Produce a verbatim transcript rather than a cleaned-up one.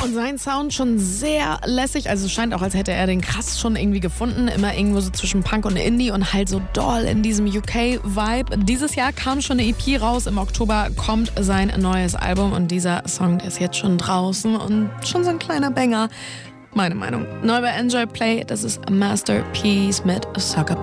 Und sein Sound schon sehr lässig, also es scheint auch, als hätte er den krass schon irgendwie gefunden, immer irgendwo so zwischen Punk und Indie und halt so doll in diesem U K-Vibe. Dieses Jahr kam schon eine E P raus, im Oktober kommt sein neues Album und dieser Song, der ist jetzt schon draußen und schon so ein kleiner Banger. Meine Meinung. Neu bei Enjoy Play, das ist Masterpiece mit Sucker